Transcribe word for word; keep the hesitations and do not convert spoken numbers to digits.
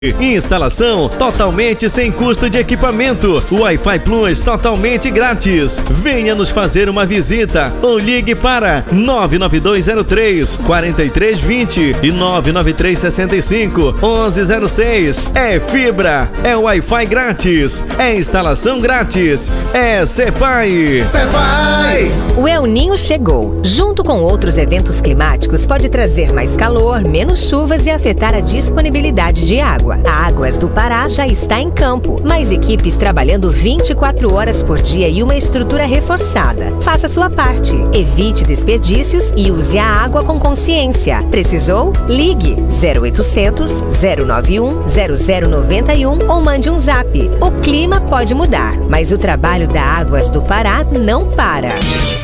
Instalação totalmente sem custo de equipamento. Wi-Fi Plus totalmente grátis. Venha nos fazer uma visita ou ligue para nove nove dois zero três, quatro três dois zero e nove nove três seis cinco, onze zero seis. É fibra, é Wi-Fi grátis, é instalação grátis, é Sepai. Sepai! O El Ninho chegou. Junto com outros eventos climáticos, pode trazer mais calor, menos chuvas e afetar a disponibilidade de água. A Águas do Pará já está em campo, mais equipes trabalhando vinte e quatro horas por dia e uma estrutura reforçada. Faça sua parte, evite desperdícios e use a água com consciência. Precisou? Ligue zero oitocentos, zero nove um, zero zero nove um ou mande um zap. O clima pode mudar, mas o trabalho da Águas do Pará não para.